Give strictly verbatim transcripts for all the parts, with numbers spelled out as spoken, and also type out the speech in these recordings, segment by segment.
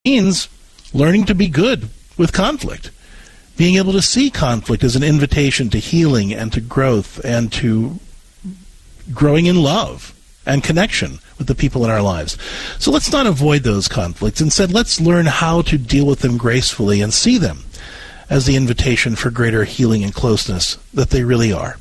means learning to be good with conflict. Being able to see conflict as an invitation to healing and to growth and to growing in love and connection with the people in our lives. So let's not avoid those conflicts. Instead, let's learn how to deal with them gracefully and see them as the invitation for greater healing and closeness that they really are.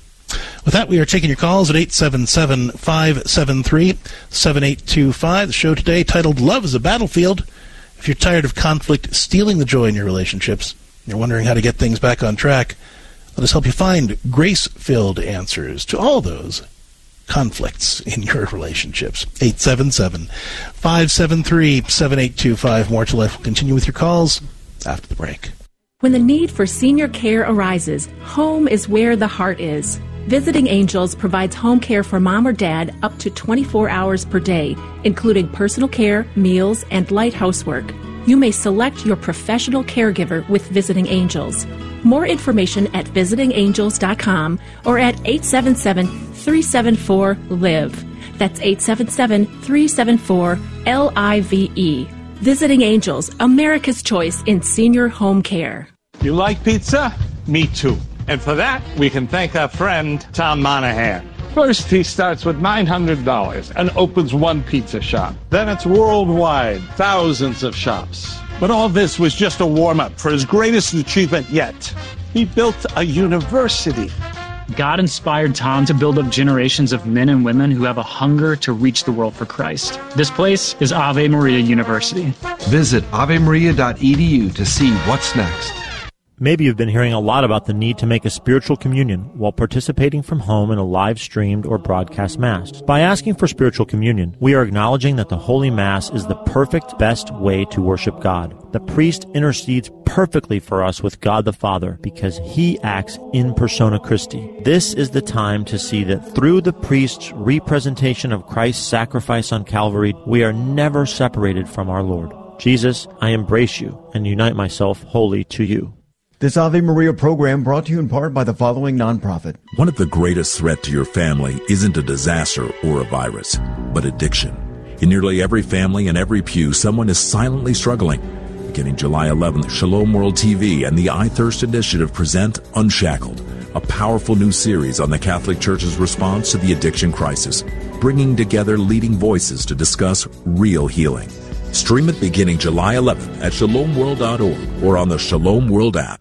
With that, we are taking your calls at eight seven seven, five seven three, seven eight two five. The show today titled Love is a Battlefield. If you're tired of conflict stealing the joy in your relationships, you're wondering how to get things back on track, let us help you find grace-filled answers to all those conflicts in your relationships. eight seven seven, five seven three, seven eight two five. More to Life will continue with your calls after the break. When the need for senior care arises, home is where the heart is. Visiting Angels provides home care for mom or dad up to twenty-four hours per day, including personal care, meals, and light housework. You may select your professional caregiver with Visiting Angels. More information at visiting angels dot com or at eight seven seven, three seven four, L I V E. That's eight seven seven, three seven four, L I V E. Visiting Angels, America's choice in senior home care. You like pizza? Me too. And for that, we can thank our friend, Tom Monahan. First, he starts with nine hundred dollars and opens one pizza shop. Then it's worldwide, thousands of shops. But all this was just a warm-up for his greatest achievement yet. He built a university. God inspired Tom to build up generations of men and women who have a hunger to reach the world for Christ. This place is Ave Maria University. Visit ave maria dot e d u to see what's next. Maybe you've been hearing a lot about the need to make a spiritual communion while participating from home in a live-streamed or broadcast Mass. By asking for spiritual communion, we are acknowledging that the Holy Mass is the perfect, best way to worship God. The priest intercedes perfectly for us with God the Father because he acts in persona Christi. This is the time to see that through the priest's representation of Christ's sacrifice on Calvary, we are never separated from our Lord. Jesus, I embrace you and unite myself wholly to you. This Ave Maria program brought to you in part by the following nonprofit. One of the greatest threats to your family isn't a disaster or a virus, but addiction. In nearly every family and every pew, someone is silently struggling. Beginning July eleventh, Shalom World T V and the I Thirst Initiative present Unshackled, a powerful new series on the Catholic Church's response to the addiction crisis, bringing together leading voices to discuss real healing. Stream it beginning July eleventh at shalom world dot org or on the Shalom World app.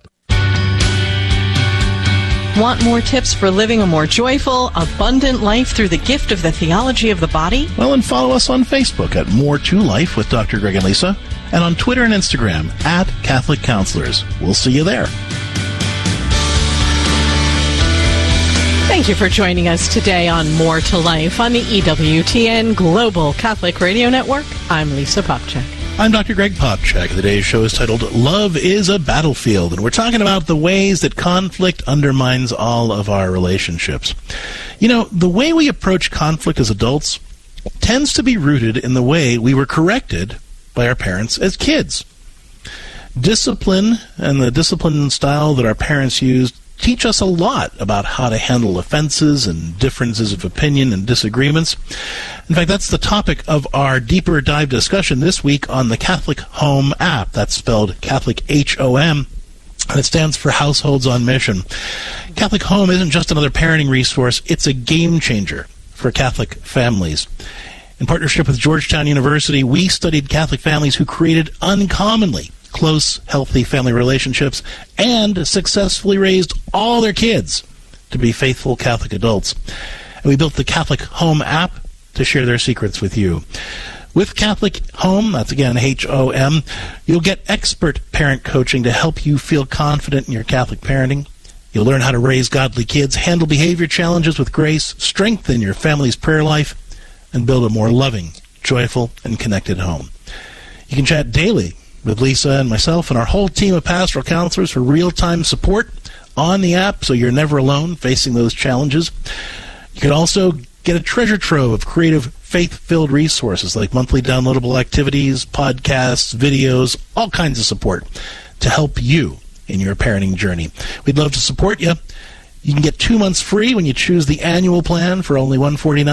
Want more tips for living a more joyful, abundant life through the gift of the theology of the body? Well, and follow us on Facebook at More to Life with Doctor Greg and Lisa, and on Twitter and Instagram at Catholic Counselors. We'll see you there. Thank you for joining us today on More to Life on the E W T N Global Catholic Radio Network. I'm Lisa Popcak. I'm Doctor Greg Popcak. Today's show is titled Love is a Battlefield, and we're talking about the ways that conflict undermines all of our relationships. You know, the way we approach conflict as adults tends to be rooted in the way we were corrected by our parents as kids. Discipline and the discipline style that our parents used teach us a lot about how to handle offenses and differences of opinion and disagreements. In fact, that's the topic of our deeper dive discussion this week on the Catholic Home app. That's spelled Catholic H O M, and it stands for Households on Mission. Catholic Home isn't just another parenting resource, it's a game changer for Catholic families. In partnership with Georgetown University, we studied Catholic families who created uncommonly close, healthy family relationships and successfully raised all their kids to be faithful Catholic adults. And we built the Catholic Home app to share their secrets with you. With Catholic Home, that's again H O M, you'll get expert parent coaching to help you feel confident in your Catholic parenting. You'll learn how to raise godly kids, handle behavior challenges with grace, strengthen your family's prayer life, and build a more loving, joyful, and connected home. You can chat daily with Lisa and myself and our whole team of pastoral counselors for real-time support on the app, so you're never alone facing those challenges. You can also get a treasure trove of creative, faith-filled resources like monthly downloadable activities, podcasts, videos, all kinds of support to help you in your parenting journey. We'd love to support you. You can get two months free when you choose the annual plan for only one hundred forty-nine dollars,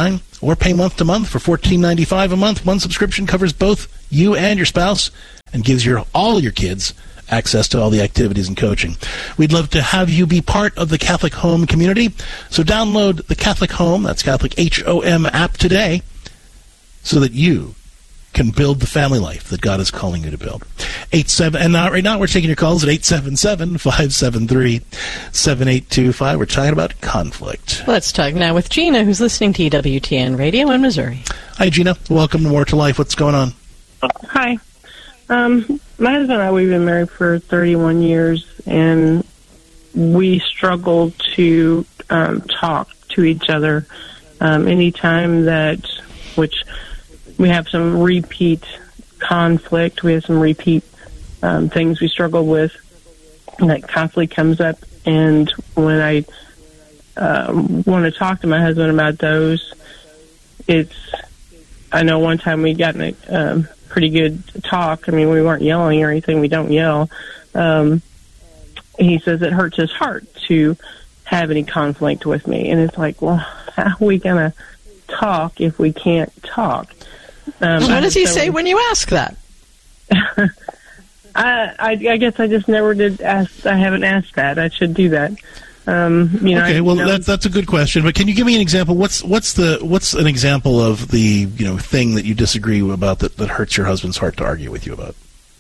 or pay month to month for fourteen ninety-five a month. One subscription covers both you and your spouse and gives your all your kids access to all the activities and coaching. We'd love to have you be part of the Catholic Home community. So download the Catholic Home, that's Catholic H O M app today, so that you can build the family life that God is calling you to build. Eight seven and now, right now we're taking your calls at eight seven seven, five seven three, seven eight two five. We're talking about conflict. Let's talk now with Gina, who's listening to E W T N Radio in Missouri. Hi, Gina. Welcome to More to Life. What's going on? Hi. Um, my husband and I, we've been married for thirty-one years, and we struggle to um, talk to each other um, anytime that, which we have some repeat conflict. We have some repeat um, things we struggle with. And that conflict comes up, and when I um, want to talk to my husband about those, it's, I know one time we got in a um, pretty good talk. I mean, we weren't yelling or anything. We don't yell. Um, he says it hurts his heart to have any conflict with me. And it's like, well, how are we going to talk if we can't talk? Um, what does he so, say when you ask that? I, I, I guess I just never did ask. I haven't asked that. I should do that. Um, you know, okay, I, well, you know, that, that's a good question. But can you give me an example? What's what's the what's an example of the you know thing that you disagree about that, that hurts your husband's heart to argue with you about?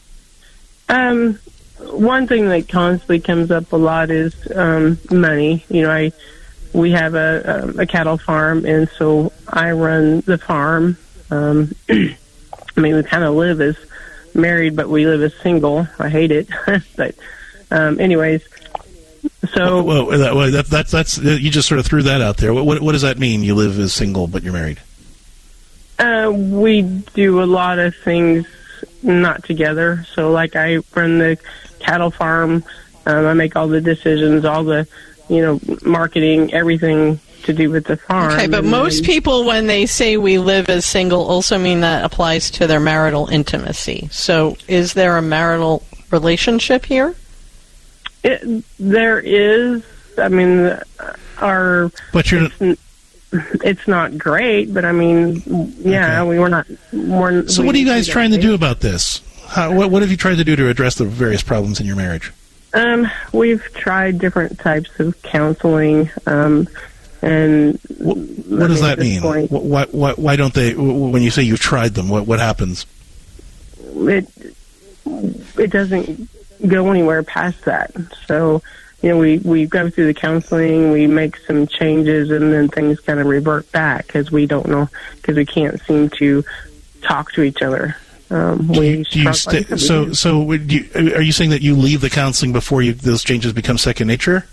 Um, one thing that constantly comes up a lot is um, money. You know, I we have a, a, a cattle farm, and so I run the farm. Um, I mean, we kind of live as married, but we live as single. I hate it, but um, anyways. So well, well, that, well that, that's that's you just sort of threw that out there. What, what what does that mean? You live as single, but you're married. Uh, we do a lot of things not together. So, like, I run the cattle farm. Um, I make all the decisions, all the, you know, marketing, everything to do with the farm. Okay, but and most then, people, when they say we live as single, also mean that applies to their marital intimacy. So is there a marital relationship here? It, there is. I mean, our... But you're... It's, it's not great, but I mean, yeah, okay. we were not... We're, so we what are you guys trying to thing. do about this? How, what, what have you tried to do to address the various problems in your marriage? Um, we've tried different types of counseling, um, and what, what does that mean? Point, why, why, why don't they? When you say you've tried them, what what happens? It it doesn't go anywhere past that. So, you know, we we go through the counseling, we make some changes, and then things kind of revert back because we don't know because we can't seem to talk to each other. Um, do we you, do you stay, so so would you, are you saying that you leave the counseling before you, those changes become second nature?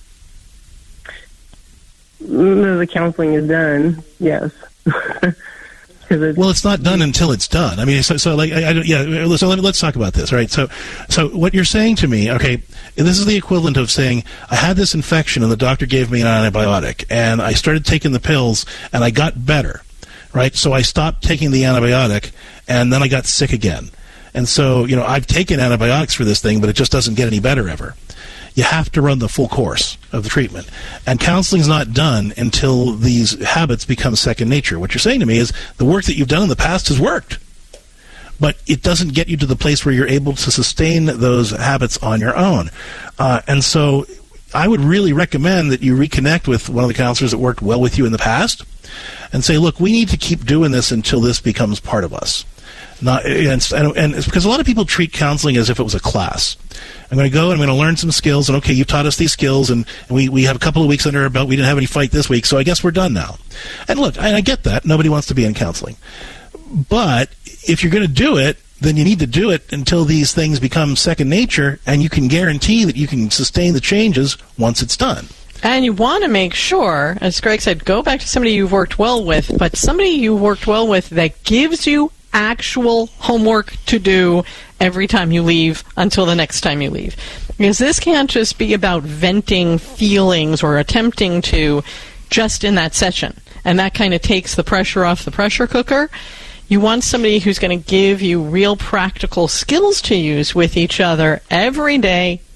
No, the counseling is done. Yes. It's, well, it's not done until it's done. I mean, so, so like, I, I don't, yeah. So let, let's talk about this, all right? So, so what you're saying to me, okay, this is the equivalent of saying I had this infection and the doctor gave me an antibiotic, and I started taking the pills and I got better, right? So I stopped taking the antibiotic, and then I got sick again. And so, you know, I've taken antibiotics for this thing, but it just doesn't get any better ever. You have to run the full course of the treatment. And counseling's not done until these habits become second nature. What you're saying to me is the work that you've done in the past has worked, but it doesn't get you to the place where you're able to sustain those habits on your own. Uh, and so I would really recommend that you reconnect with one of the counselors that worked well with you in the past and say, look, we need to keep doing this until this becomes part of us. Not, and, and it's because a lot of people treat counseling as if it was a class. I'm going to go and I'm going to learn some skills, and okay, you taught us these skills, and, and we, we have a couple of weeks under our belt. We didn't have any fight this week, so I guess we're done now. And look, I, I get that. Nobody wants to be in counseling. But if you're going to do it, then you need to do it until these things become second nature, and you can guarantee that you can sustain the changes once it's done. And you want to make sure, as Greg said, go back to somebody you've worked well with, but somebody you've worked well with that gives you actual homework to do every time you leave until the next time you leave. Because this can't just be about venting feelings or attempting to just in that session. And that kind of takes the pressure off the pressure cooker. You want somebody who's going to give you real practical skills to use with each other every day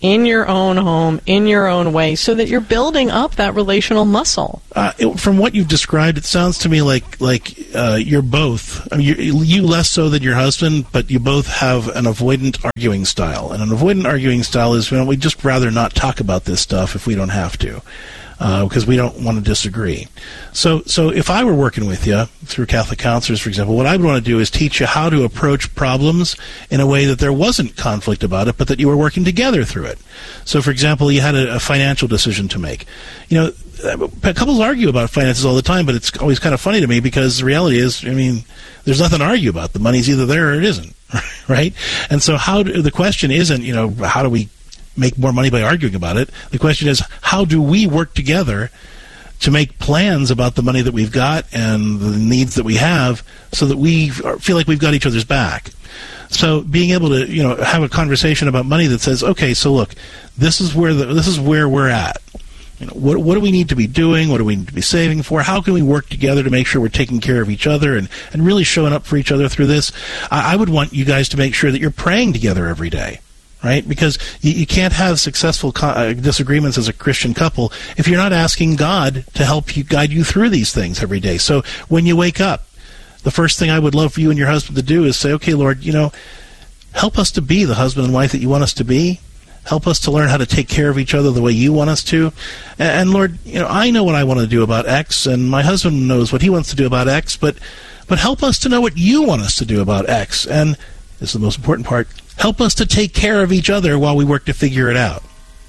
in your own home, in your own way, so that you're building up that relational muscle. Uh, it, from what you've described, it sounds to me like like uh, you're both. I mean, you, you less so than your husband, but you both have an avoidant arguing style. And an avoidant arguing style is, you know, we'd just rather not talk about this stuff if we don't have to. Uh, because we don't want to disagree. So so if I were working with you through Catholic counselors, for example, what I would want to do is teach you how to approach problems in a way that there wasn't conflict about it, but that you were working together through it. So, for example, you had a, a financial decision to make. You know, couples argue about finances all the time, but it's always kind of funny to me because the reality is, I mean, there's nothing to argue about. The money's either there or it isn't, right? And so how do, the question isn't, you know, how do we make more money by arguing about it? The question is, how do we work together to make plans about the money that we've got and the needs that we have so that we feel like we've got each other's back? So being able to, you know, have a conversation about money that says, okay, so look, this is where the, this is where we're at. You know, what what do we need to be doing? What do we need to be saving for? How can we work together to make sure we're taking care of each other and, and really showing up for each other through this? I, I would want you guys to make sure that you're praying together every day. Right? Because you, you can't have successful co- uh, disagreements as a Christian couple if you're not asking God to help you, guide you through these things every day. So when you wake up, the first thing I would love for you and your husband to do is say, okay, Lord, you know, help us to be the husband and wife that you want us to be. Help us to learn how to take care of each other the way you want us to. And, and Lord, you know, I know what I want to do about X, and my husband knows what he wants to do about X, but but help us to know what you want us to do about X. And this is the most important part. Help us to take care of each other while we work to figure it out.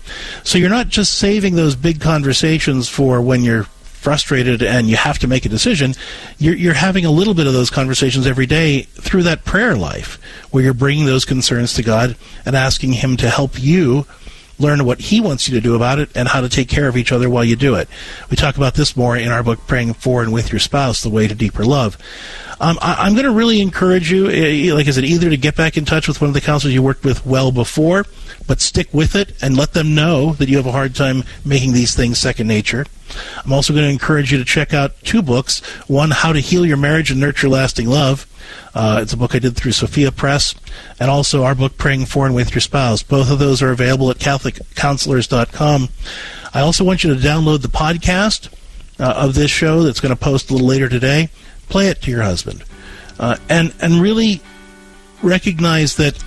So you're not just saving those big conversations for when you're frustrated and you have to make a decision. You're, you're having a little bit of those conversations every day through that prayer life, where you're bringing those concerns to God and asking Him to help you learn what He wants you to do about it and how to take care of each other while you do it. We talk about this more in our book, Praying For and With Your Spouse, The Way to Deeper Love. Um, I, I'm going to really encourage you, like I said, either to get back in touch with one of the counselors you worked with well before, but stick with it and let them know that you have a hard time making these things second nature. I'm also going to encourage you to check out two books. One, How to Heal Your Marriage and Nurture Lasting Love. Uh, it's a book I did through Sophia Press. And also our book, Praying For and With Your Spouse. Both of those are available at Catholic Counselors dot com. I also want you to download the podcast uh, of this show that's going to post a little later today. Play it to your husband. Uh, and, and really recognize that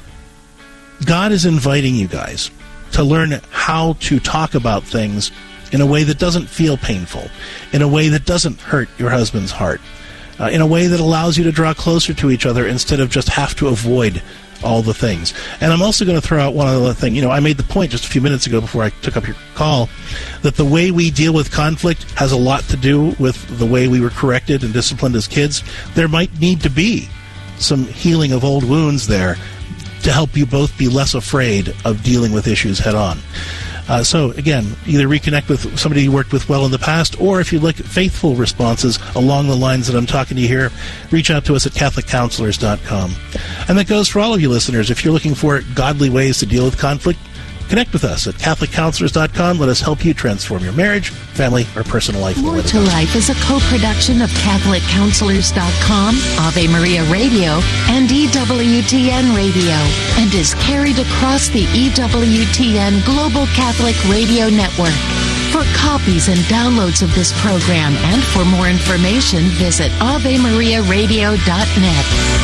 God is inviting you guys to learn how to talk about things in a way that doesn't feel painful, in a way that doesn't hurt your husband's heart, uh, in a way that allows you to draw closer to each other instead of just have to avoid all the things. And I'm also going to throw out one other thing. You know, I made the point just a few minutes ago before I took up your call that the way we deal with conflict has a lot to do with the way we were corrected and disciplined as kids. There might need to be some healing of old wounds there to help you both be less afraid of dealing with issues head on. Uh, so, again, either reconnect with somebody you worked with well in the past, or if you'd like faithful responses along the lines that I'm talking to you here, reach out to us at Catholic Counselors dot com. And that goes for all of you listeners. If you're looking for godly ways to deal with conflict, connect with us at Catholic Counselors dot com. Let us help you transform your marriage, family, or personal life. More to Life is a co-production of Catholic Counselors dot com, Ave Maria Radio, and E W T N Radio, and is carried across the E W T N Global Catholic Radio Network. For copies and downloads of this program and for more information, visit Ave Maria Radio dot net.